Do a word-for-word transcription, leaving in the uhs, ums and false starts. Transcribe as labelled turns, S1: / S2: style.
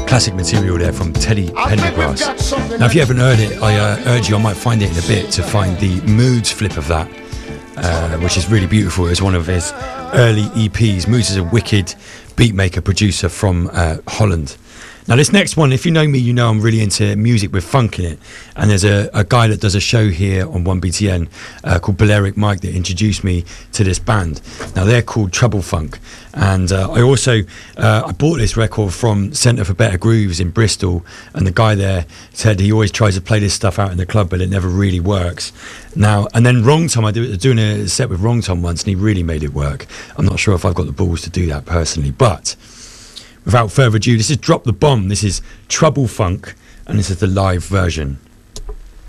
S1: Classic material there from Teddy Pendergrass. Now, if you haven't heard it, I uh, urge you, I might find it in a bit, to find the Moods flip of that, uh, which is really beautiful. It was one of his early E Ps. Moods is a wicked beatmaker, producer from uh, Holland. Now, this next one, if you know me, you know I'm really into music with funk in it. And there's a, a guy that does a show here on one B T N uh, called Balearic Mike that introduced me to this band. Now, they're called Trouble Funk. And uh, I also, uh, I bought this record from Centre for Better Grooves in Bristol. And the guy there said he always tries to play this stuff out in the club, but it never really works. Now, and then Wrong Tom, I was doing a set with Wrong Tom once, and he really made it work. I'm not sure if I've got the balls to do that personally, but without further ado, this is Drop the Bomb. This is Trouble Funk, and this is the live version.